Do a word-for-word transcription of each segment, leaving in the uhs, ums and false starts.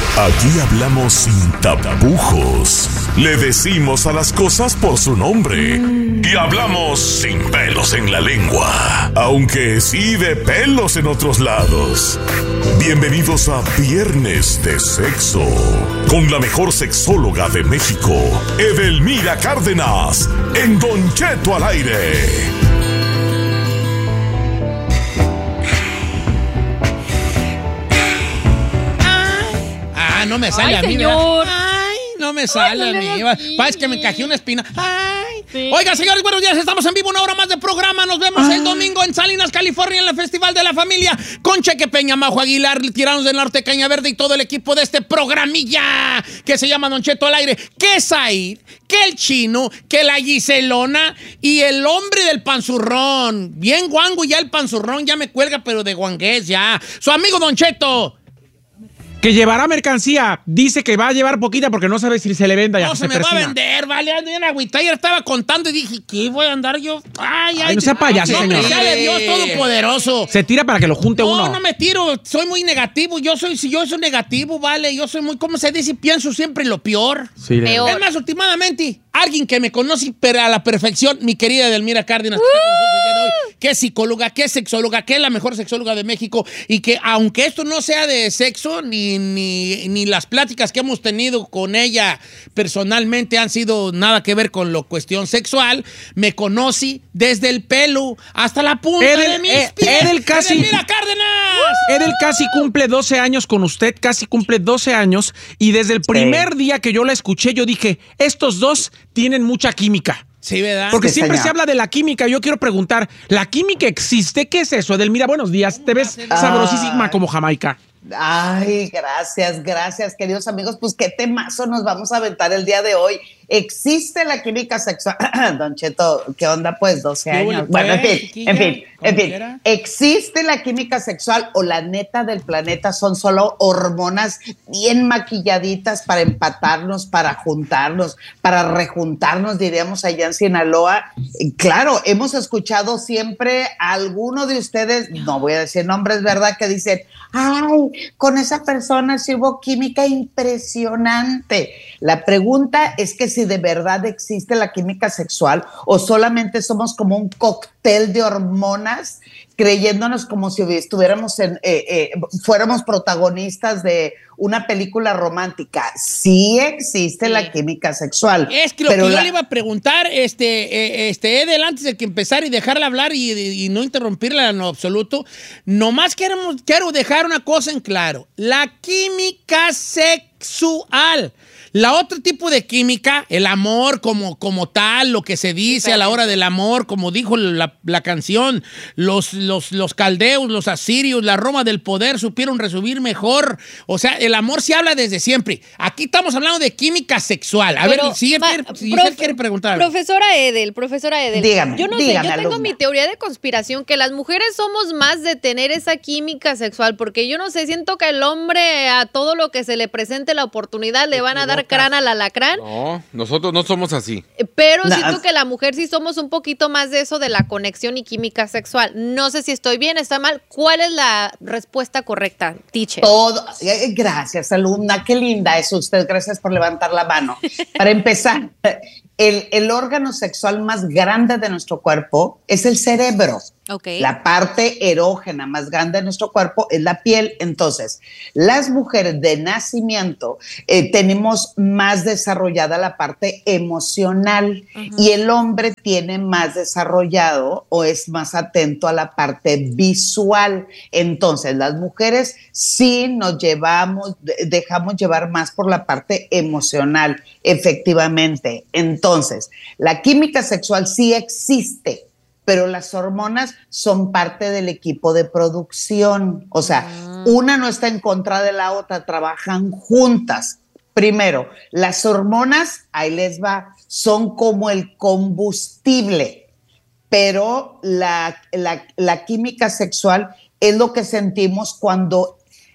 Aquí hablamos sin tapujos. Le decimos a las cosas por su nombre. Y hablamos sin pelos en la lengua. Aunque sí de pelos en otros lados. Bienvenidos a Viernes de Sexo. Con la mejor sexóloga de México, Edelmira Cárdenas. En Don Cheto al aire. No me sale Ay, a mí, señor. ¿verdad? Ay, no me sale Ay, no a mí. así. Parece que me encajé una espina. Ay. Sí. Oiga, señores, buenos días. Estamos en vivo, una hora más de programa. Nos vemos ah. el domingo en Salinas, California, en el Festival de la Familia. Con Cheque Peña, Majo Aguilar, Tiranos del Norte, Caña Verde y todo el equipo de este programilla que se llama Don Cheto al aire. Que Said, que el Chino, que la Giselona y el hombre del panzurrón. Bien guango ya el panzurrón, ya me cuelga, pero de guangués ya. Su amigo Don Cheto. Que llevará mercancía. Dice que va a llevar poquita porque no sabe si se le venda. Ya no, se, se me persina. Va a vender, vale. Ando en agüita. Ayer estaba contando y dije, ¿qué voy a andar yo? Ay, ay. ay no sea payaso, no, señor. Ya de Dios Todopoderoso. Se tira para que lo junte no, uno. No, no me tiro. Soy muy negativo. Yo soy, si yo soy negativo, vale. Yo soy muy, ¿cómo se dice? Pienso siempre en lo peor. Sí, peor. Es más, últimamente, alguien que me conoce pero a la perfección, mi querida Edelmira Cárdenas, uh. que es psicóloga, que es sexóloga, que es la mejor sexóloga de México y que aunque esto no sea de sexo ni, ni, ni las pláticas que hemos tenido con ella personalmente han sido nada que ver con la cuestión sexual, me conoce desde el pelo hasta la punta Edel, de mis eh, pies. Edel casi, Edelmira Cárdenas. Edel casi cumple doce años con usted, casi cumple doce años y desde el primer sí. día que yo la escuché yo dije, estos dos tienen mucha química. Sí, ¿verdad? Porque sí, siempre señor. se habla de la química. Yo quiero preguntar, ¿la química existe? ¿Qué es eso? Edelmira, buenos días. Te ves ah. sabrosísima como Jamaica. Ay, gracias, gracias, queridos amigos. Pues qué temazo nos vamos a aventar el día de hoy. ¿Existe la química sexual? Don Cheto, ¿qué onda pues? doce años. Bueno, en fin, en fin, en fin. ¿Existe la química sexual o la neta del planeta son solo hormonas bien maquilladitas para empatarnos, para juntarnos, para rejuntarnos, diríamos allá en Sinaloa? Claro, hemos escuchado siempre a alguno de ustedes, no voy a decir nombres, ¿verdad? Que dicen, ay, con esa persona sí hubo química impresionante. La pregunta es que si de verdad existe la química sexual o solamente somos como un cóctel de hormonas creyéndonos como si estuviéramos en, eh, eh, fuéramos protagonistas de una película romántica. Sí existe sí. la química sexual. Es que lo pero que la... yo le iba a preguntar, este, eh, este, Edel, antes de que empezar y dejarla hablar y, y, y no interrumpirla en lo absoluto, nomás queremos, quiero dejar una cosa en claro. La química sexual. La otro tipo de química, el amor como, como tal, lo que se dice a la hora del amor, como dijo la, la canción, los, los, los caldeos, los asirios, la Roma del poder supieron resumir mejor. O sea, el amor se habla desde siempre. Aquí estamos hablando de química sexual. A Pero, ver, si él quiere, quiere preguntar. Profesora Edel, profesora Edel. Dígame, yo no dígame, sé, yo tengo alumna. mi teoría de conspiración que las mujeres somos más de tener esa química sexual, porque yo no sé, siento que el hombre a todo lo que se le presente la oportunidad le van a dar crán al alacrán. No, nosotros no somos así. Pero no. siento que la mujer sí somos un poquito más de eso de la conexión y química sexual. No sé si estoy bien, está mal. ¿Cuál es la respuesta correcta, teacher? Todo. Gracias, alumna. Qué linda es usted. Gracias por levantar la mano. Para empezar, el, el órgano sexual más grande de nuestro cuerpo es el cerebro. Okay. La parte erógena más grande de nuestro cuerpo es la piel. Entonces, las mujeres de nacimiento eh, tenemos más desarrollada la parte emocional uh-huh. y el hombre tiene más desarrollado o es más atento a la parte visual. Entonces, las mujeres sí nos llevamos, dejamos llevar más por la parte emocional, efectivamente. Entonces, la química sexual sí existe, pero las hormonas son parte del equipo de producción. O sea, ah. una no está en contra de la otra, trabajan juntas. Primero, las hormonas, ahí les va, son como el combustible, pero la, la, la química sexual es lo que sentimos cuando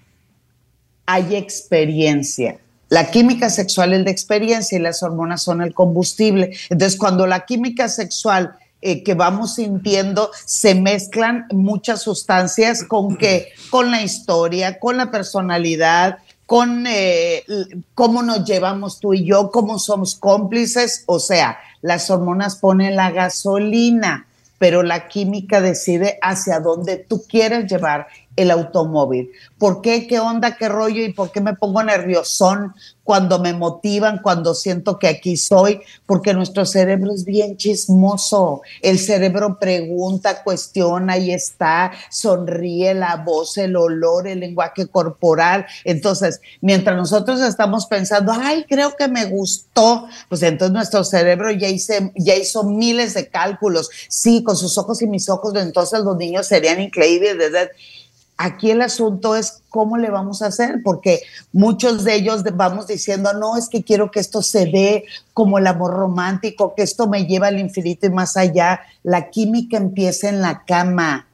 hay experiencia. La química sexual es de experiencia y las hormonas son el combustible. Entonces, cuando la química sexual Eh, que vamos sintiendo, se mezclan muchas sustancias con que, con la historia, con la personalidad, con eh, cómo nos llevamos tú y yo, cómo somos cómplices. O sea, las hormonas ponen la gasolina, pero la química decide hacia dónde tú quieres llevar el automóvil. ¿Por qué? ¿Qué onda? ¿Qué rollo? ¿Y por qué me pongo nerviosón cuando me motivan, cuando siento que aquí soy? Porque nuestro cerebro es bien chismoso. El cerebro pregunta, cuestiona, ahí está, sonríe, la voz, el olor, el lenguaje corporal. Entonces, mientras nosotros estamos pensando, ay, creo que me gustó, pues entonces nuestro cerebro ya, hice, ya hizo miles de cálculos. Sí, con sus ojos y mis ojos, entonces los niños serían increíbles, ¿verdad? Aquí el asunto es cómo le vamos a hacer, porque muchos de ellos vamos diciendo, no, es que quiero que esto se dé como el amor romántico, que esto me lleva al infinito y más allá. La química empieza en la cama.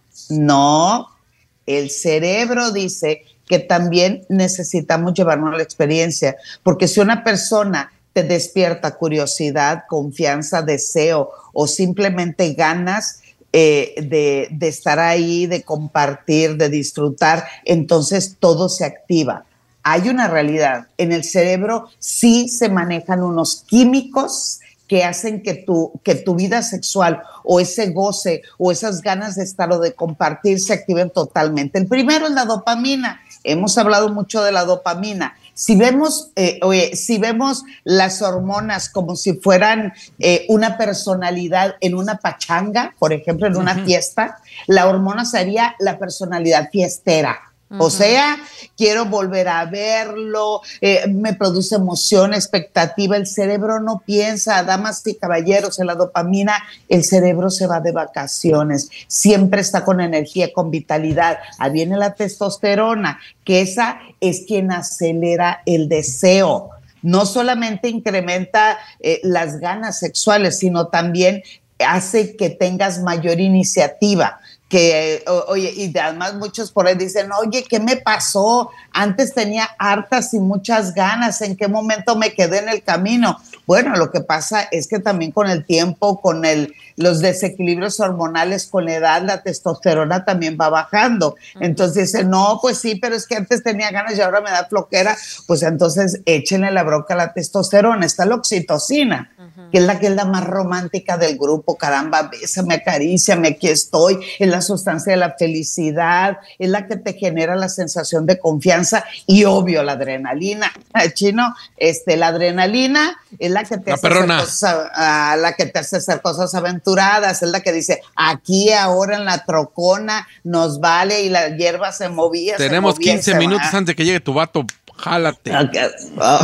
No, el cerebro dice que también necesitamos llevarnos a la experiencia, porque si una persona te despierta curiosidad, confianza, deseo o simplemente ganas, Eh, de, de estar ahí, de compartir, de disfrutar, entonces todo se activa. Hay una realidad, en el cerebro sí se manejan unos químicos que hacen que tu, que tu vida sexual o ese goce o esas ganas de estar o de compartir se activen totalmente. El primero es la dopamina. Hemos hablado mucho de la dopamina. Si vemos, eh, oye, si vemos las hormonas como si fueran eh, una personalidad en una pachanga, por ejemplo, en una uh-huh. fiesta, la hormona sería la personalidad fiestera. Uh-huh. O sea, quiero volver a verlo, eh, me produce emoción, expectativa. El cerebro no piensa, damas y caballeros, en la dopamina, el cerebro se va de vacaciones, siempre está con energía, con vitalidad. Ahí viene la testosterona, que esa es quien acelera el deseo. No solamente incrementa eh, las ganas sexuales, sino también hace que tengas mayor iniciativa. Que, oye, y además muchos por ahí dicen, oye, ¿qué me pasó? Antes tenía hartas y muchas ganas, ¿en qué momento me quedé en el camino? Bueno, lo que pasa es que también con el tiempo, con el, los desequilibrios hormonales, con la edad, la testosterona también va bajando. Entonces dicen, no, pues sí, pero es que antes tenía ganas y ahora me da flojera. Pues entonces échenle la bronca a la testosterona. Está la oxitocina, uh-huh. que es la que es la más romántica del grupo. Caramba, bésame, acaríciame, aquí estoy. Es la sustancia de la felicidad, es la que te genera la sensación de confianza y obvio la adrenalina. Chino, este, la adrenalina es la que te la hace hacer cosas, uh, la que te hace hacer cosas aventuradas, es la que dice, aquí ahora en la trocona nos vale, y la hierba se movía. Tenemos se movía, quince minutos va. Antes que llegue tu vato, jálate. Okay. Oh.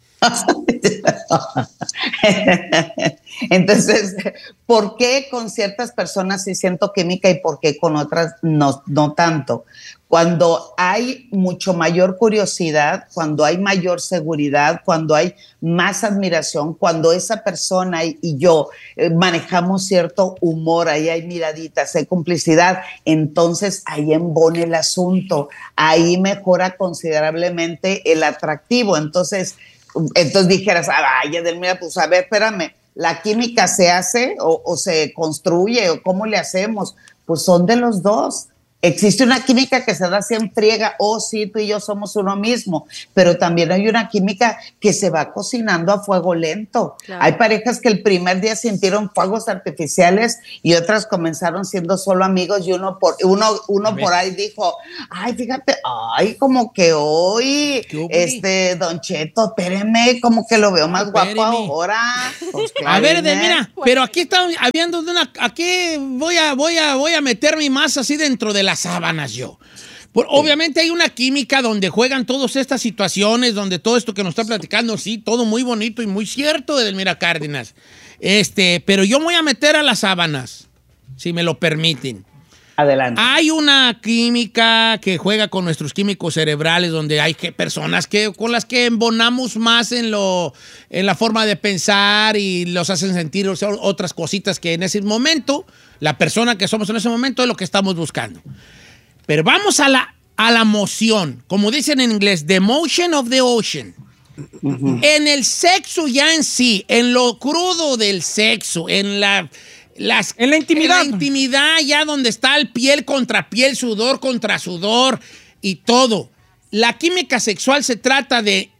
Entonces, ¿por qué con ciertas personas sí siento química y por qué con otras no, no tanto? Cuando hay mucho mayor curiosidad, cuando hay mayor seguridad, cuando hay más admiración, cuando esa persona y, y yo eh, manejamos cierto humor, ahí hay miraditas, hay complicidad, entonces ahí embona el asunto, ahí mejora considerablemente el atractivo. Entonces, entonces dijeras, ay, Edelmira, pues a ver, espérame, ¿la química se hace o, o se construye o cómo le hacemos? Pues son de los dos. Existe una química que se da así en friega, oh sí, tú y yo somos uno mismo, pero también hay una química que se va cocinando a fuego lento. Claro. Hay parejas que el primer día sintieron fuegos artificiales y otras comenzaron siendo solo amigos y uno por uno uno por ahí dijo, ay, fíjate, ay, como que hoy, este, Don Cheto, espéreme, como que lo veo más no, guapo ahora. Pues, a ver, mira, pero aquí está habiendo de una, aquí voy a, voy a, voy a meterme más así dentro de las sábanas yo. Por, sí. Obviamente hay una química donde juegan todas estas situaciones, donde todo esto que nos está platicando, sí, todo muy bonito y muy cierto, Edelmira Cárdenas. Este, pero yo me voy a meter a las sábanas, si me lo permiten. Adelante. Hay una química que juega con nuestros químicos cerebrales, donde hay que, personas que, con las que embonamos más en, lo, en la forma de pensar y los hacen sentir otras cositas que en ese momento, la persona que somos en ese momento es lo que estamos buscando. Pero vamos a la, a la emoción, como dicen en inglés, the emotion of the ocean. Uh-huh. En el sexo ya en sí, en lo crudo del sexo, en la... Las, en la intimidad. En la intimidad, ya donde está el piel contra piel, sudor contra sudor y todo. la química sexual se trata de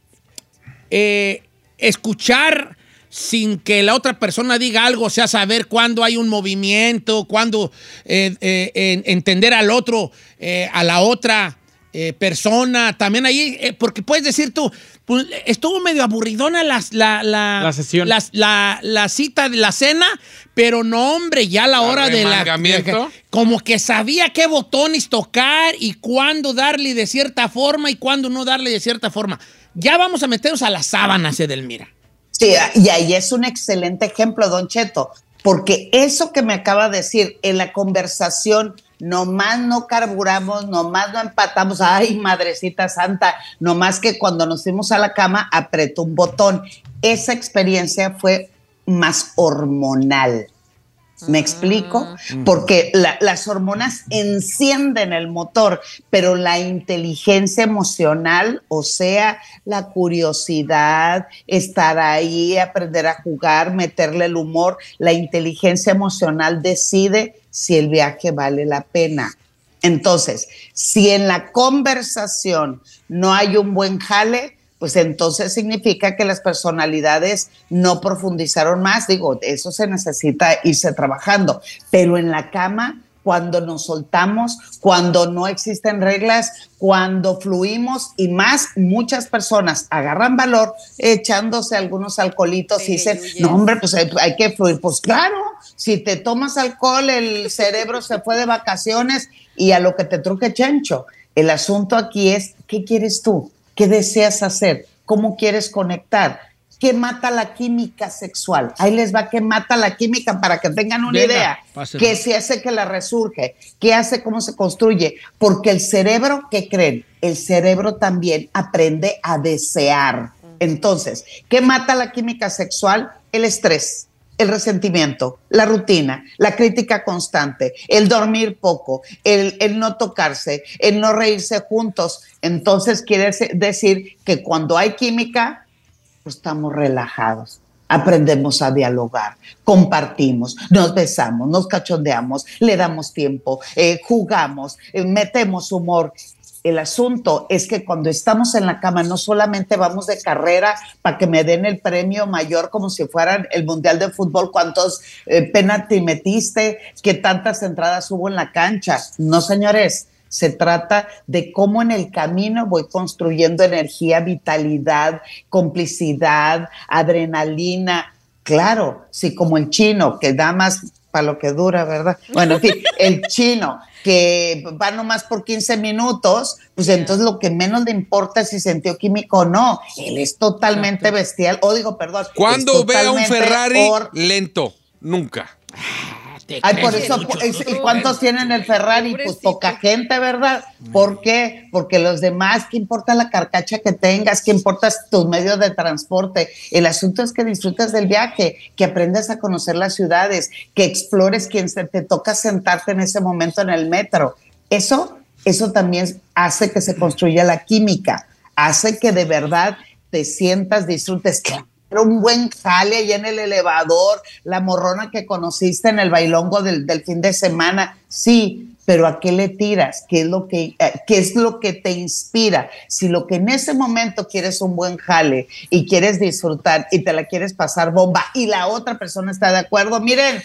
eh, escuchar sin que la otra persona diga algo, o sea, saber cuándo hay un movimiento, cuándo eh, eh, eh, entender al otro, eh, a la otra eh, persona. También ahí, eh, porque puedes decir tú, pues, estuvo medio aburridona la, la, la, La sesión. La, la, la cita de la cena, pero no, hombre, ya a la hora de la... ¿Arremangamiento? Como que sabía qué botones tocar y cuándo darle de cierta forma y cuándo no darle de cierta forma. Ya vamos a meternos a las sábanas, Edelmira. Sí, y ahí es un excelente ejemplo, Don Cheto, porque eso que me acaba de decir, en la conversación, nomás no carburamos, nomás no empatamos, ay, madrecita santa, nomás que cuando nos fuimos a la cama apretó un botón. Esa experiencia fue más hormonal. ¿Me explico? Porque la, las hormonas encienden el motor, pero la inteligencia emocional, o sea, la curiosidad, estar ahí, aprender a jugar, meterle el humor, la inteligencia emocional decide si el viaje vale la pena. Entonces, si en la conversación no hay un buen jale, pues entonces significa que las personalidades no profundizaron más. Digo, eso se necesita irse trabajando. Pero en la cama, cuando nos soltamos, cuando no existen reglas, cuando fluimos y más, muchas personas agarran valor echándose algunos alcoholitos sí, y dicen, no hombre, pues hay, hay que fluir. Pues claro, si te tomas alcohol, el cerebro se fue de vacaciones y a lo que te truje chancho. El asunto aquí es, ¿qué quieres tú? ¿Qué deseas hacer? ¿Cómo quieres conectar? ¿Qué mata la química sexual? Ahí les va, ¿qué mata la química? Para que tengan una Venga, idea. pásenlo. ¿Qué se hace que la resurge? ¿Qué hace? ¿Cómo se construye? Porque el cerebro, ¿qué creen? El cerebro también aprende a desear. Entonces, ¿qué mata la química sexual? El estrés, el resentimiento, la rutina, la crítica constante, el dormir poco, el, el no tocarse, el no reírse juntos. Entonces quiere decir que cuando hay química, pues estamos relajados, aprendemos a dialogar, compartimos, nos besamos, nos cachondeamos, le damos tiempo, eh, jugamos, eh, metemos humor. El asunto es que cuando estamos en la cama no solamente vamos de carrera para que me den el premio mayor como si fueran el Mundial de Fútbol, cuántos eh, penalti metiste, qué tantas entradas hubo en la cancha. No, señores, se trata de cómo en el camino voy construyendo energía, vitalidad, complicidad, adrenalina. Claro, sí, como el chino, que da más para lo que dura, ¿verdad? Bueno, en fin, el chino que va nomás por quince minutos, pues entonces lo que menos le importa es si sintió químico o no. Él es totalmente bestial, o digo, perdón. Cuando vea un Ferrari or... lento, nunca. Ay, por eso, ¿y cuántos tienen el Ferrari? Pues poca gente, ¿verdad? ¿Por qué? Porque los demás, ¿qué importa la carcacha que tengas? ¿Qué importa tus medios de transporte? El asunto es que disfrutes del viaje, que aprendas a conocer las ciudades, que explores quien se te toca sentarte en ese momento en el metro. Eso, eso también hace que se construya la química, hace que de verdad te sientas, disfrutes. Era un buen jale ahí en el elevador, la morrona que conociste en el bailongo del, del fin de semana, sí, pero ¿a qué le tiras? ¿Qué es lo que, eh, qué es lo que te inspira? Si lo que en ese momento quieres un buen jale y quieres disfrutar y te la quieres pasar bomba y la otra persona está de acuerdo, miren,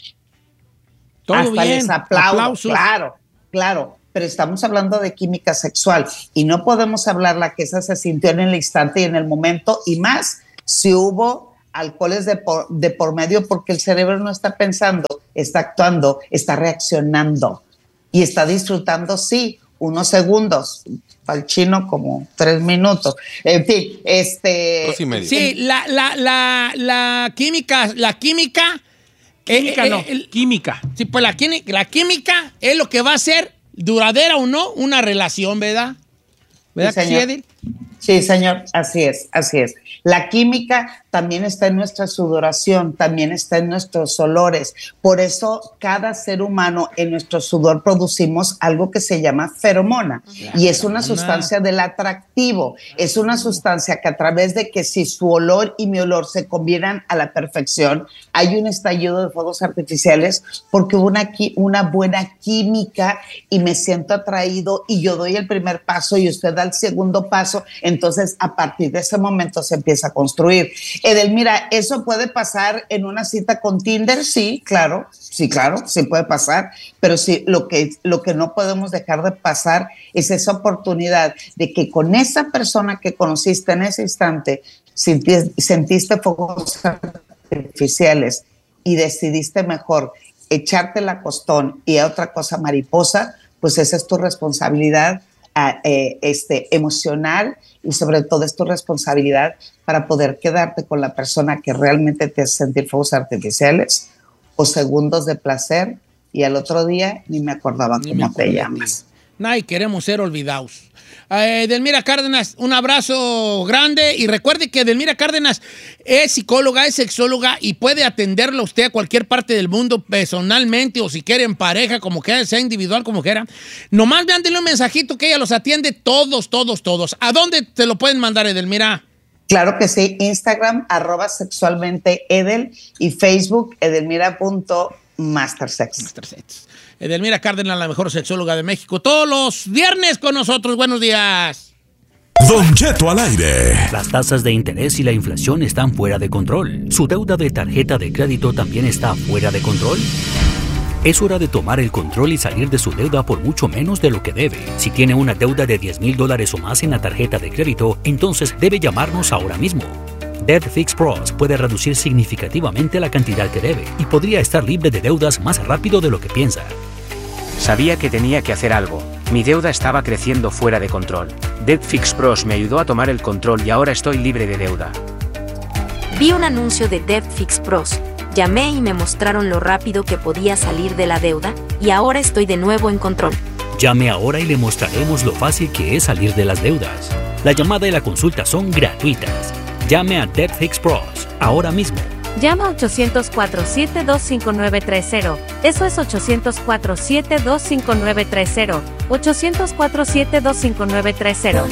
todo hasta bien, les aplaudo, aplausos. Claro, claro. Pero estamos hablando de química sexual y no podemos hablarla que esa se sintió en el instante y en el momento y más si hubo alcoholes de por, de por medio, porque el cerebro no está pensando, está actuando, está reaccionando y está disfrutando, sí, unos segundos, para el chino como tres minutos, en fin, este... Dos y medio. Sí, la, la, la, la química, la química... Química eh, no, eh, el- química. Sí, pues la, quími- la química es lo que va a ser duradera o no una relación, ¿verdad? ¿Verdad Sí, que sí, señor. Edil? Sí, señor, así es, así es. La química también está en nuestra sudoración, también está en nuestros olores. Por eso cada ser humano en nuestro sudor producimos algo que se llama feromona y es una sustancia del atractivo. Es una sustancia que a través de que si su olor y mi olor se combinan a la perfección, hay un estallido de fuegos artificiales porque hubo una, una buena química y me siento atraído y yo doy el primer paso y usted da el segundo paso. Entonces, a partir de ese momento se empieza a construir. Edelmira, ¿eso puede pasar en una cita con Tinder? Sí, claro, sí, claro, sí puede pasar, pero sí, lo que, lo que no podemos dejar de pasar es esa oportunidad de que con esa persona que conociste en ese instante, sentiste, sentiste fuegos artificiales y decidiste mejor echarte la costón y a otra cosa mariposa, pues esa es tu responsabilidad a, eh, este, emocional y sobre todo es tu responsabilidad para poder quedarte con la persona que realmente te hace sentir fuegos artificiales o segundos de placer y al otro día ni me acordaba ni cómo me te llamas. Nadie queremos ser olvidados. Eh, Edelmira Cárdenas, un abrazo grande y recuerde que Edelmira Cárdenas es psicóloga, es sexóloga y puede atenderlo usted a cualquier parte del mundo personalmente o si quiere en pareja, como quiera, sea individual, como quiera. Nomás mándenle un mensajito que ella los atiende todos, todos, todos. ¿A dónde te lo pueden mandar, Edelmira? Claro que sí, Instagram, arroba sexualmente Edel y Facebook, edelmira.mastersex. Mastersex. Edelmira Cárdenas, la mejor sexóloga de México. Todos los viernes con nosotros. Buenos días. Don Cheto al aire. Las tasas de interés y la inflación están fuera de control. ¿Su deuda de tarjeta de crédito también está fuera de control? Es hora de tomar el control y salir de su deuda por mucho menos de lo que debe. Si tiene una deuda de diez mil dólares o más en la tarjeta de crédito, entonces debe llamarnos ahora mismo. Debt Fix Pros puede reducir significativamente la cantidad que debe y podría estar libre de deudas más rápido de lo que piensa. Sabía que tenía que hacer algo. Mi deuda estaba creciendo fuera de control. Debt Fix Pros me ayudó a tomar el control y ahora estoy libre de deuda. Vi un anuncio de Debt Fix Pros. Llamé y me mostraron lo rápido que podía salir de la deuda y ahora estoy de nuevo en control. Llame ahora y le mostraremos lo fácil que es salir de las deudas. La llamada y la consulta son gratuitas. Llame a Debt Fix Pros ahora mismo. Llama a ochocientos cuatro, siete dos cinco nueve tres cero. Eso es ochocientos cuatro, siete dos cinco nueve tres cero. ochocientos cuatro, siete dos cinco nueve tres cero.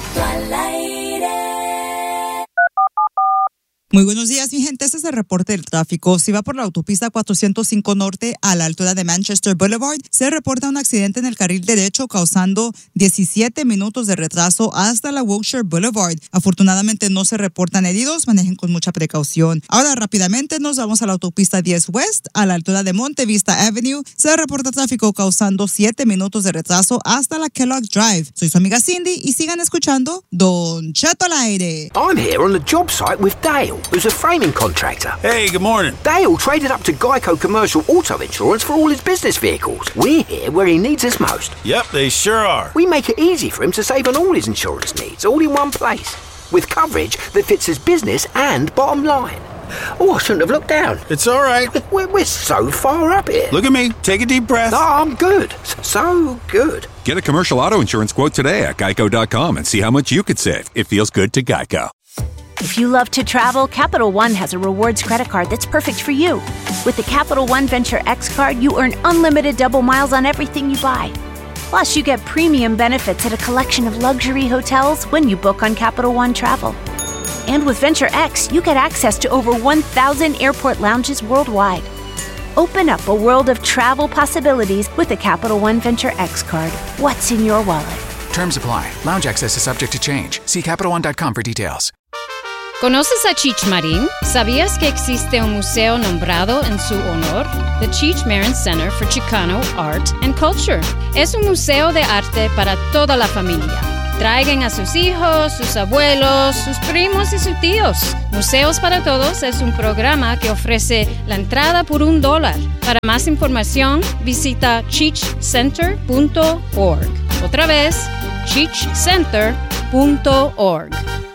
Muy buenos días, mi gente. Este es el reporte del tráfico. Si va por la autopista cuatrocientos cinco Norte a la altura de Manchester Boulevard, se reporta un accidente en el carril derecho causando diecisiete minutos de retraso hasta la Wilshire Boulevard. Afortunadamente no se reportan heridos, manejen con mucha precaución. Ahora rápidamente nos vamos a la autopista diez West a la altura de Monte Vista Avenue. Se reporta tráfico causando siete minutos de retraso hasta la Kellogg Drive. Soy su amiga Cindy y sigan escuchando Don Cheto al aire. I'm here on the job site with Dale, who's a framing contractor. Hey, good morning. Dale traded up to Geico Commercial Auto Insurance for all his business vehicles. We're here where he needs us most. Yep, they sure are. We make it easy for him to save on all his insurance needs, all in one place, with coverage that fits his business and bottom line. Oh, I shouldn't have looked down. It's all right. We're, we're so far up here. Look at me. Take a deep breath. Oh, I'm good. So good. Get a commercial auto insurance quote today at geico dot com and see how much you could save. It feels good to Geico. If you love to travel, Capital One has a rewards credit card that's perfect for you. With the Capital One Venture X card, you earn unlimited double miles on everything you buy. Plus, you get premium benefits at a collection of luxury hotels when you book on Capital One Travel. And with Venture X, you get access to over one thousand airport lounges worldwide. Open up a world of travel possibilities with the Capital One Venture X card. What's in your wallet? Terms apply. Lounge access is subject to change. See Capital One dot com for details. ¿Conoces a Cheech Marin? ¿Sabías que existe un museo nombrado en su honor? The Cheech Marin Center for Chicano Art and Culture. Es un museo de arte para toda la familia. Traigan a sus hijos, sus abuelos, sus primos y sus tíos. Museos para Todos es un programa que ofrece la entrada por un dólar. Para más información, visita cheech center punto org. Otra vez, cheech center punto org.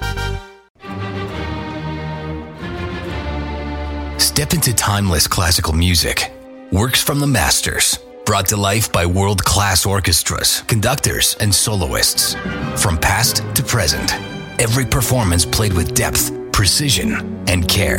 Step into timeless classical music. Works from the masters. Brought to life by world-class orchestras, conductors, and soloists. From past to present. Every performance played with depth, precision, and care.